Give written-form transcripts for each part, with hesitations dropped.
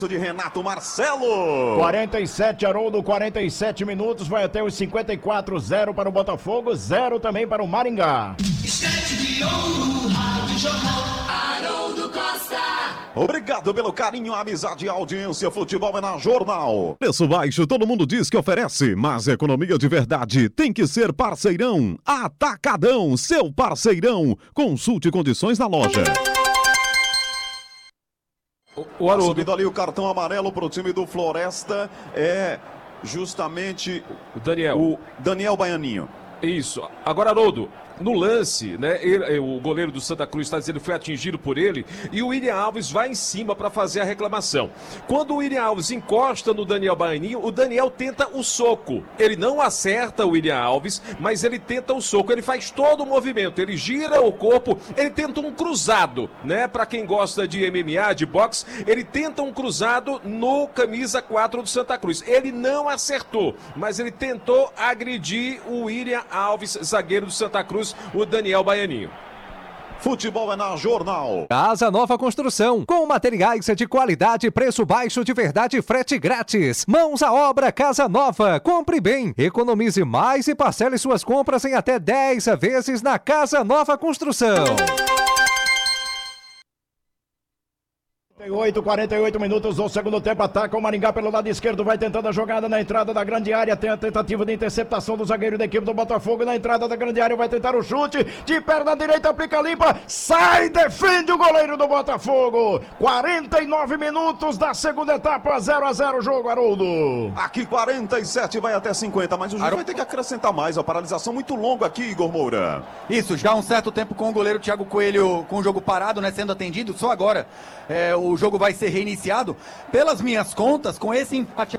de Renato Marcelo. 47, Haroldo, 47 minutos, vai até os 54, 0 para o Botafogo, 0 também para o Maringá. Obrigado pelo carinho, amizade e audiência. Futebol é na Jornal. Preço baixo, todo mundo diz que oferece, mas economia de verdade tem que ser Parceirão. Atacadão, seu parceirão. Consulte condições na loja. O Haroldo. Subindo ali o cartão amarelo para o time do Floresta é justamente o Daniel Baianinho. Isso. Agora, Haroldo, no lance, né, o goleiro do Santa Cruz está dizendo que foi atingido por ele e o William Alves vai em cima para fazer a reclamação. Quando o William Alves encosta no Daniel Baianinho, o Daniel tenta o soco. Ele não acerta o William Alves, mas ele tenta o soco. Ele faz todo o movimento, ele gira o corpo, ele tenta um cruzado, né? Para quem gosta de MMA, de boxe, ele tenta um cruzado no camisa 4 do Santa Cruz. Ele não acertou, mas ele tentou agredir o William Alves, zagueiro do Santa Cruz, o Daniel Baianinho. Futebol é na Jornal. Casa Nova Construção, com materiais de qualidade, preço baixo de verdade, frete grátis. Mãos à obra, Casa Nova. Compre bem, economize mais e parcele suas compras em até 10 vezes na Casa Nova Construção. 48 minutos do segundo tempo, ataca o Maringá pelo lado esquerdo, vai tentando a jogada na entrada da grande área, tem a tentativa de interceptação do zagueiro da equipe do Botafogo na entrada da grande área, vai tentar o chute, de perna direita, aplica limpa, sai, defende o goleiro do Botafogo. 49 minutos da segunda etapa, 0-0 o jogo, Haroldo. Aqui 47, vai até 50, mas o jogo vai ter que acrescentar mais, a paralisação muito longa aqui, Igor Moura. Isso, já há um certo tempo com o goleiro Thiago Coelho com o jogo parado, né, sendo atendido, só agora o jogo vai ser reiniciado. Pelas minhas contas, com esse empate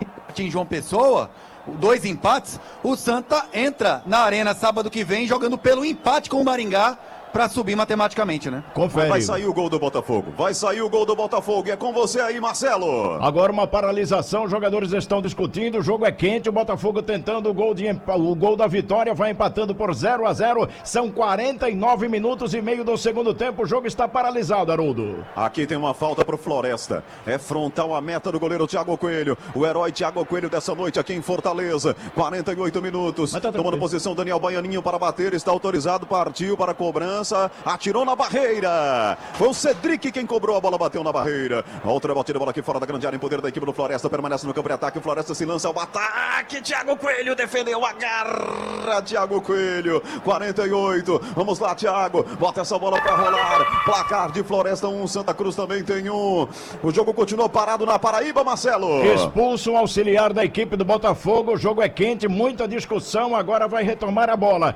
em João Pessoa, 2 empates, o Santa entra na Arena sábado que vem jogando pelo empate com o Maringá para subir matematicamente, né? Confere. Vai sair o gol do Botafogo. Vai sair o gol do Botafogo. E é com você aí, Marcelo. Agora uma paralisação, os jogadores estão discutindo, o jogo é quente, o Botafogo tentando o gol da vitória, vai empatando por 0-0. São 49 minutos e meio do segundo tempo, o jogo está paralisado, Haroldo. Aqui tem uma falta pro Floresta. É frontal a meta do goleiro Thiago Coelho. O herói Thiago Coelho dessa noite aqui em Fortaleza. 48 minutos. Tomando posição Daniel Baianinho para bater, está autorizado, partiu para a cobrança. Atirou na barreira. Foi o Cedric quem cobrou, a bola bateu na barreira. A outra batida, bola aqui fora da grande área em poder da equipe do Floresta. Permanece no campo de ataque. O Floresta se lança ao ataque. Thiago Coelho defendeu. Agarra Thiago Coelho. 48. Vamos lá, Thiago. Bota essa bola para rolar. Placar de Floresta 1. Santa Cruz também tem 1. O jogo continua parado na Paraíba, Marcelo. Expulso o auxiliar da equipe do Botafogo. O jogo é quente, muita discussão. Agora vai retomar a bola.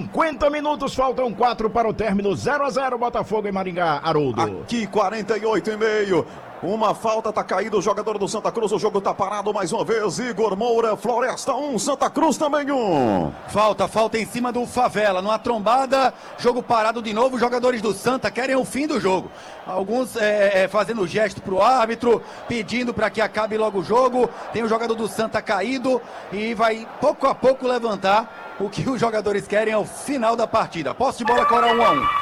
50 minutos, faltam 4 para o término. 0-0 Botafogo e Maringá, Haroldo. Aqui 48 e meio. Uma falta, tá caído o jogador do Santa Cruz, o jogo tá parado mais uma vez. Igor Moura, Floresta 1, Santa Cruz também 1. Falta em cima do Favela, numa trombada, jogo parado de novo, os jogadores do Santa querem o fim do jogo. Alguns fazendo gesto pro árbitro, pedindo para que acabe logo o jogo. Tem o jogador do Santa caído e vai pouco a pouco levantar. O que os jogadores querem é o final da partida. Posse de bola, Coral 1-1.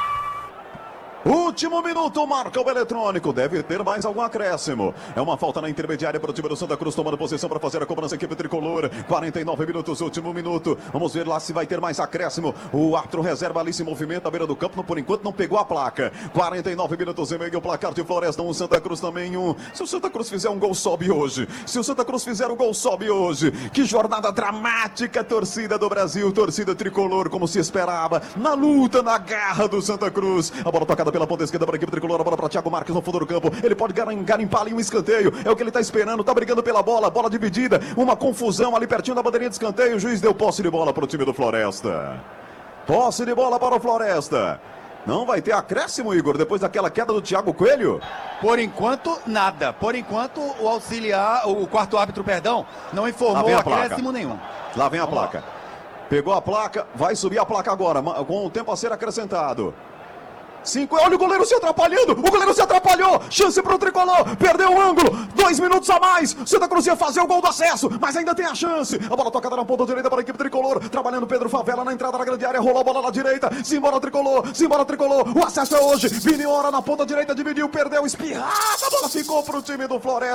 Último minuto, marca o eletrônico. Deve ter mais algum acréscimo. É uma falta na intermediária para o time do Santa Cruz, tomando posição para fazer a cobrança, equipe tricolor. 49 minutos, último minuto. Vamos ver lá se vai ter mais acréscimo. O árbitro reserva ali, se movimenta à beira do campo. Por enquanto não pegou a placa. 49 minutos e meio, o placar de Floresta 1, Santa Cruz também 1. Se o Santa Cruz fizer um gol, sobe hoje. Se o Santa Cruz fizer um gol, sobe hoje. Que jornada dramática, torcida do Brasil, torcida tricolor, como se esperava. Na luta, na garra do Santa Cruz. A bola tocada pela ponta esquerda para a equipe tricolor, a bola para Thiago Marques no fundo do campo, ele pode garimpar ali um escanteio, é o que ele está esperando, tá brigando pela bola, bola dividida, uma confusão ali pertinho da bandeirinha de escanteio, o juiz deu posse de bola para o time do Floresta. Posse de bola para o Floresta. Não vai ter acréscimo, Igor, depois daquela queda do Thiago Coelho? Por enquanto, nada. Por enquanto, o quarto árbitro, não informou acréscimo nenhum. Lá vem a placa. Pegou a placa, vai subir a placa agora, com o tempo a ser acrescentado. Olha o goleiro se atrapalhando. O goleiro se atrapalhou. Chance pro Tricolor. Perdeu o ângulo. 2 minutos a mais. Santa Cruz ia fazer o gol do acesso, mas ainda tem a chance. A bola tocada na ponta direita para a equipe Tricolor. Trabalhando Pedro Favela na entrada da grande área. Rolou a bola na direita. Simbora Tricolor. Simbora Tricolor. O acesso é hoje. Vini Ora na ponta direita. Dividiu. Perdeu. Espirrada. A bola ficou pro time do Floresta.